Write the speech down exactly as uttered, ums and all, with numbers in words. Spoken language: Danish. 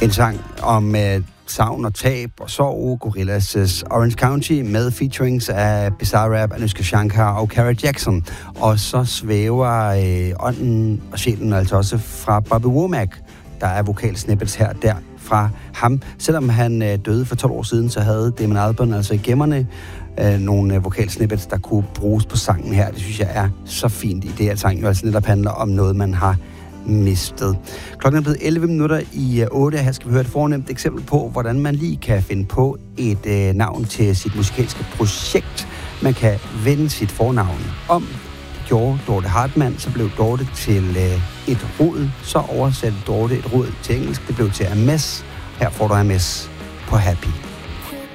En sang om øh, savn og tab og sorg, Gorillaz' Orange County med featurings af Bizarrap, Anushka Shankar og Kara Jackson. Og så svæver øh, ånden og sjælen altså også fra Bobby Womack. Der er vokalsnippets her der fra ham. Selvom han øh, døde for tolv år siden, så havde Damon Albarn altså i gemmerne øh, nogle øh, vokalsnippets, der kunne bruges på sangen her. Det synes jeg er så fint i det her sang, jo altså netop handler om noget, man har mistet. Klokken er blevet elleve minutter i otte. Her skal vi høre et fornemt eksempel på, hvordan man lige kan finde på et øh, navn til sit musikalske projekt. Man kan vende sit fornavn om. Det gjorde Dorte Hartmann, så blev Dorte til øh, et rod. Så oversatte Dorte et rod til engelsk. Det blev til A Mess. Her får du A Mess på Happy.